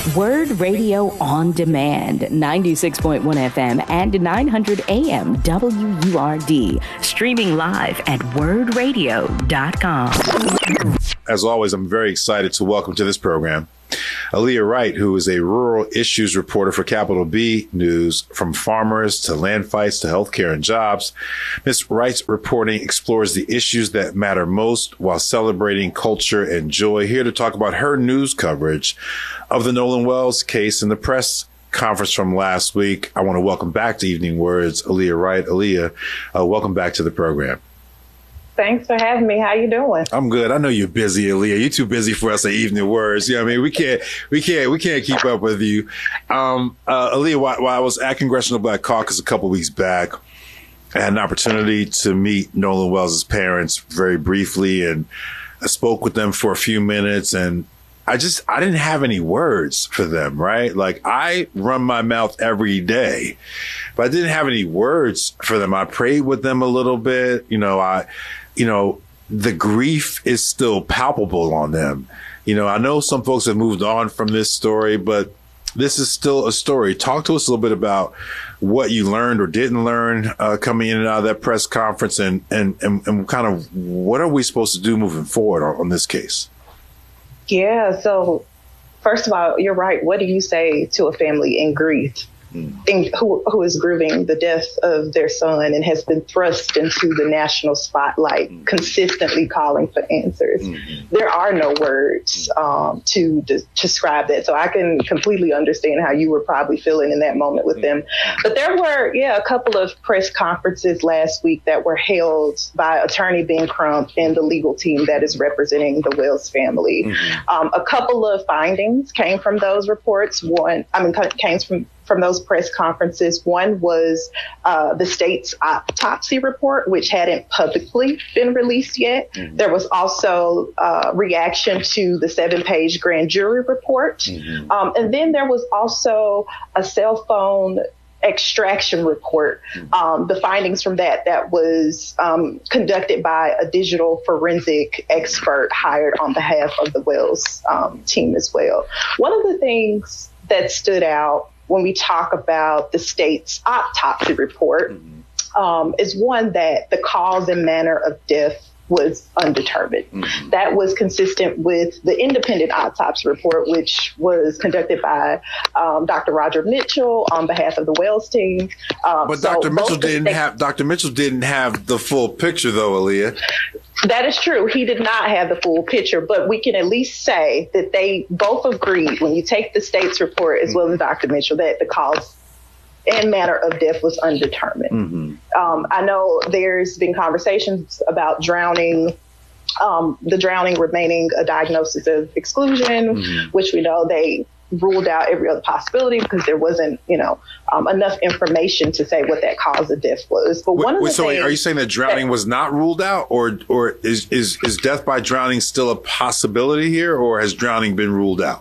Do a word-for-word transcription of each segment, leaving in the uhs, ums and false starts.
Word Radio on Demand, ninety-six point one F M and nine hundred A M W U R D. Streaming live at word radio dot com. As always, I'm very excited to welcome to this program Aaliyah Wright, who is a rural issues reporter for Capital B News, from farmers to land fights to healthcare and jobs. Miz Wright's reporting explores the issues that matter most while celebrating culture and joy. Here to talk about her news coverage of the Nolan Wells case in the press conference from last week, I want to welcome back to Evening Words, Aaliyah Wright. Aaliyah, uh, welcome back to the program. Thanks for having me. How you doing? I'm good. I know you're busy, Aaliyah. You're too busy for us at Evening Words. You know what I mean? We can't, we can't, we can't keep up with you. Um, uh, Aaliyah, while, while I was at Congressional Black Caucus a couple weeks back, I had an opportunity to meet Nolan Wells' parents very briefly, and I spoke with them for a few minutes, and I just, I didn't have any words for them, right? Like, I run my mouth every day, but I didn't have any words for them. I prayed with them a little bit. You know, I, you know, the grief is still palpable on them. You know, I know some folks have moved on from this story, but this is still a story. Talk to us a little bit about what you learned or didn't learn uh, coming in and out of that press conference, and, and, and, and kind of what are we supposed to do moving forward on, on this case? Yeah. So first of all, you're right. What do you say to a family in grief? In, who, who is grieving the death of their son and has been thrust into the national spotlight, mm-hmm. consistently calling for answers. Mm-hmm. There are no words um, to de- describe that. So I can completely understand how you were probably feeling in that moment with mm-hmm. them. But there were, yeah, a couple of press conferences last week that were held by Attorney Ben Crump and the legal team that is representing the Wells family. Mm-hmm. Um, a couple of findings came from those reports. One, I mean, came from from those press conferences. One was uh, the state's autopsy report, which hadn't publicly been released yet. Mm-hmm. There was also uh, reaction to the seven-page grand jury report. Mm-hmm. Um, and then there was also a cell phone extraction report. Um, the findings from that that was um, conducted by a digital forensic expert hired on behalf of the Wells um, team as well. One of the things that stood out when we talk about the state's autopsy report, mm-hmm. um, is one that the cause and manner of death was undetermined. Mm-hmm. That was consistent with the independent autopsy report, which was conducted by um, Doctor Roger Mitchell on behalf of the Wells team. Um, but so Doctor Mitchell didn't states- have Doctor Mitchell didn't have the full picture, though, Aaliyah. That is true. He did not have the full picture, but we can at least say that they both agreed, when you take the state's report as well as Doctor Mitchell, that the cause and manner of death was undetermined. Mm-hmm. Um, I know there's been conversations about drowning, um, the drowning remaining a diagnosis of exclusion, mm-hmm. which we know they ruled out every other possibility because there wasn't, you know, um, enough information to say what that cause of death was. But wait, one of wait, the so things are you saying that drowning that, was not ruled out, or or is, is is death by drowning still a possibility here, or has drowning been ruled out?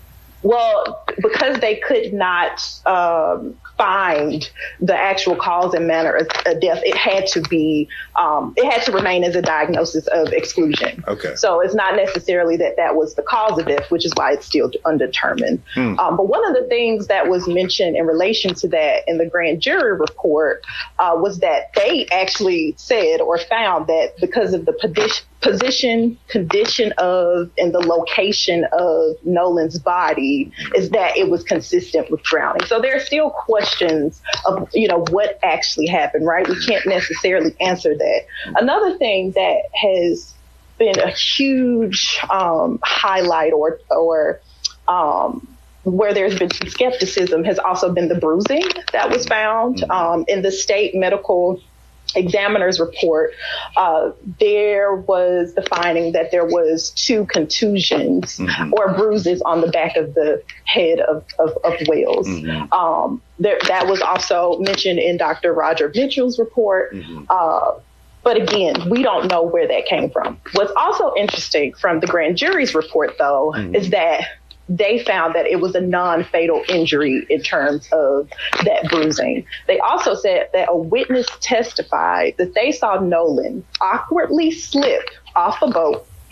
Well, because they could not um, find the actual cause and manner of, of death, it had to be, um, it had to remain as a diagnosis of exclusion. Okay. So it's not necessarily that that was the cause of death, which is why it's still undetermined. Hmm. Um, but one of the things that was mentioned in relation to that in the grand jury report uh, was that they actually said or found that because of the position, position, condition of, and the location of Nolan's body, is that it was consistent with drowning. So there are still questions of, you know, what actually happened, right? We can't necessarily answer that. Another thing that has been a huge um, highlight or, or um, where there's been some skepticism has also been the bruising that was found um, in the state medical examiner's report. Uh, there was the finding that there was two contusions mm-hmm. or bruises on the back of the head of, of, of Wells. Mm-hmm. Um, there, that was also mentioned in Doctor Roger Mitchell's report. Mm-hmm. Uh, but again, we don't know where that came from. What's also interesting from the grand jury's report, though, mm-hmm. is that they found that it was a non-fatal injury in terms of that bruising. They also said that a witness testified that they saw Nolan awkwardly slip off a boat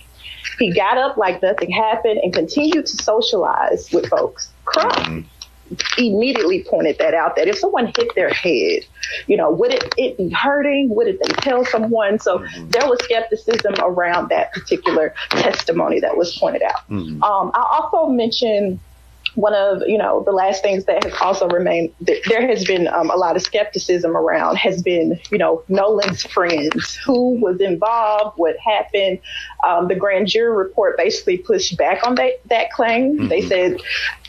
He got up like nothing happened and continued to socialize with folks. Crump mm-hmm. immediately pointed that out, that if someone hit their head, you know, would it, it be hurting? Would it they tell someone? So mm-hmm. there was skepticism around that particular testimony that was pointed out. Mm-hmm. Um, I also mentioned one of, you know, the last things that has also remained, there has been um, a lot of skepticism around has been, you know, Nolan's friends, who was involved, what happened. Um, the grand jury report basically pushed back on that, that claim. Mm-hmm. They said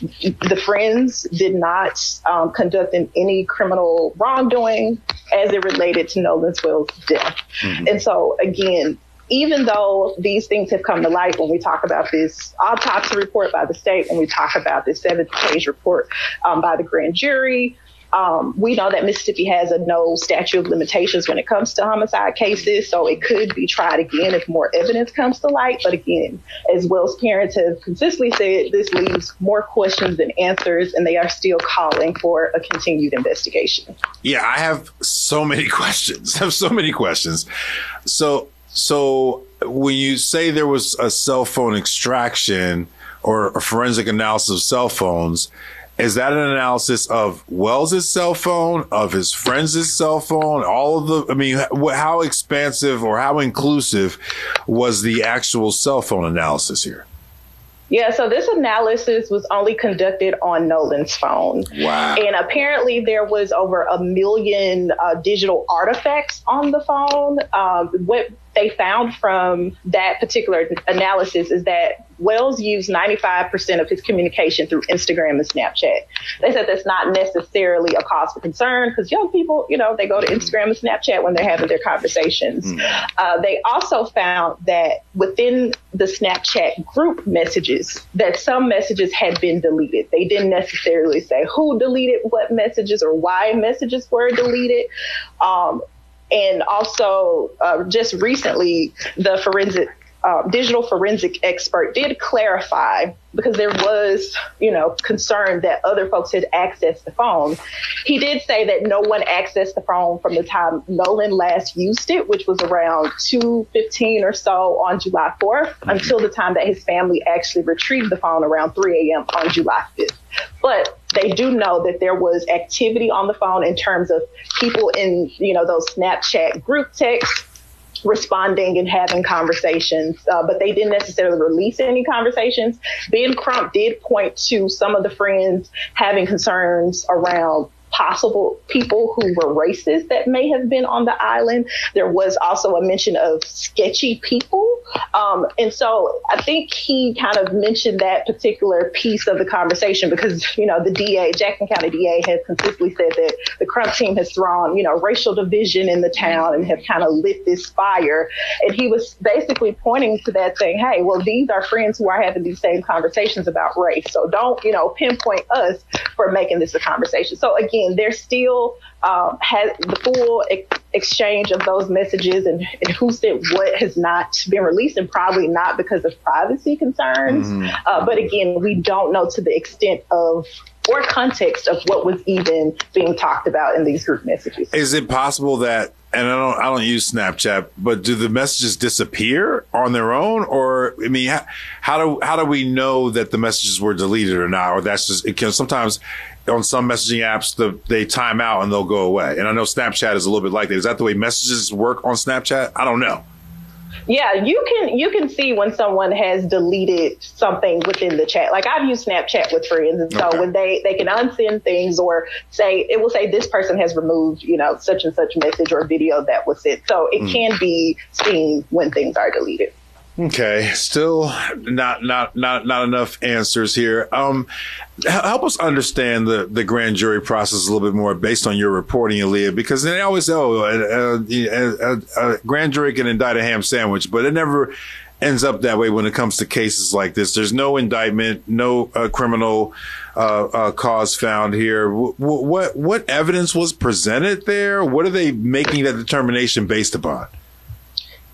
the friends did not um, conduct in any criminal wrongdoing as it related to Nolan Swell's death. Mm-hmm. And so, again, even though these things have come to light when we talk about this autopsy report by the state, when we talk about this seven-page report um, by the grand jury, um, we know that Mississippi has a no statute of limitations when it comes to homicide cases, so it could be tried again if more evidence comes to light. But again, as Well's parents have consistently said, this leaves more questions than answers, and they are still calling for a continued investigation. Yeah, I have so many questions. I have so many questions. So... So when you say there was a cell phone extraction or a forensic analysis of cell phones, is that an analysis of Wells's cell phone, of his friends' cell phone, all of the, I mean, how expansive or how inclusive was the actual cell phone analysis here? Yeah, so this analysis was only conducted on Nolan's phone. Wow. And apparently there was over a million uh, digital artifacts on the phone. Um, what they found from that particular analysis is that Wells used ninety-five percent of his communication through Instagram and Snapchat. They said that's not necessarily a cause for concern because young people, you know, they go to Instagram and Snapchat when they're having their conversations. Mm. Uh, they also found that within the Snapchat group messages, that some messages had been deleted. They didn't necessarily say who deleted what messages or why messages were deleted. Um, and also, uh, just recently, the forensic Uh, digital forensic expert did clarify, because there was, you know, concern that other folks had accessed the phone. He did say that no one accessed the phone from the time Nolan last used it, which was around two fifteen or so on July fourth, mm-hmm. until the time that his family actually retrieved the phone around three a.m. on July fifth. But they do know that there was activity on the phone in terms of people in, you know, those Snapchat group texts responding and having conversations, uh, but they didn't necessarily release any conversations. Ben Crump did point to some of the friends having concerns around possible people who were racist that may have been on the island. There was also a mention of sketchy people. Um, and so I think he kind of mentioned that particular piece of the conversation because, you know, the D A, Jackson County D A, has consistently said that the Crump team has thrown, you know, racial division in the town and have kind of lit this fire. And he was basically pointing to that, saying, hey, well, these are friends who are having these same conversations about race. So don't, you know, pinpoint us for making this a conversation. So again, there still um, has the full ex- exchange of those messages, and, and who said what has not been released, and probably not because of privacy concerns. Mm-hmm. Uh, but again, we don't know to the extent of or context of what was even being talked about in these group messages. Is it possible that, and I don't, I don't use Snapchat, but do the messages disappear on their own? Or, I mean, how, how do, how do we know that the messages were deleted or not? Or that's just, it can sometimes on some messaging apps, the, they time out and they'll go away. And I know Snapchat is a little bit like that. Is that the way messages work on Snapchat? I don't know. Yeah, you can you can see when someone has deleted something within the chat. Like I've used Snapchat with friends, and so okay. when they, they can unsend things or say, it will say this person has removed, you know, such and such message or video that was sent. So it mm. can be seen when things are deleted. Okay, still not not not not enough answers here. Um, help us understand the, the grand jury process a little bit more based on your reporting, Aaliyah, because they always say, oh, a, a, a, a grand jury can indict a ham sandwich, but it never ends up that way when it comes to cases like this. There's no indictment, no uh, criminal uh, uh, cause found here. W- what what evidence was presented there? What are they making that determination based upon?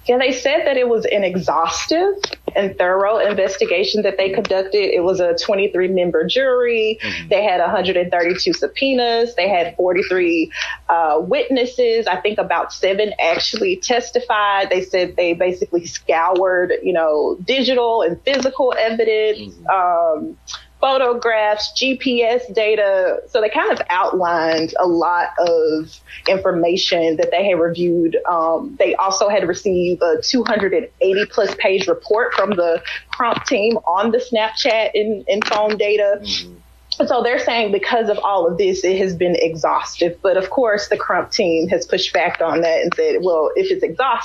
Yeah, they said that it was an exhaustive and thorough investigation that they conducted. It was a twenty-three member jury. Mm-hmm. They had one hundred thirty-two subpoenas. They had forty-three uh, witnesses. I think about seven actually testified. They said they basically scoured, you know, digital and physical evidence, mm-hmm. um, photographs, G P S data. So they kind of outlined a lot of information that they had reviewed. Um, they also had received a two hundred eighty plus page report from the Crump team on the Snapchat and, and phone data. Mm-hmm. So they're saying because of all of this, it has been exhaustive. But of course, the Crump team has pushed back on that and said, well, if it's exhaustive,